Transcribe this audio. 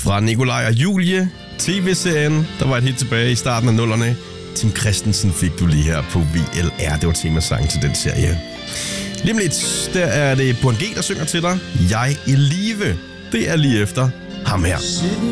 Fra Nikolaj og Julie, tv-serien, der var et hit tilbage i starten af nullerne. Tim Christensen fik du lige her på VLR. Det var temasang til den serie. Lige om lidt, der er det Burhan G, der synger til dig. Jeg i live. Det er lige efter ham her.